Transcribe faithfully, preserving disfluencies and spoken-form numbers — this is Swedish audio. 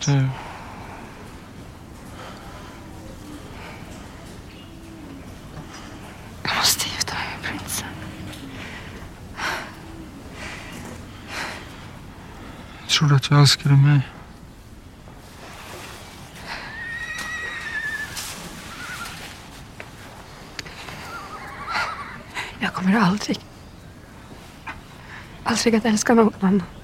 Du... Jag måste gifta mig med prinsen. Tror du att jag älskade mig? Jag kommer aldrig, aldrig att älska någon annan.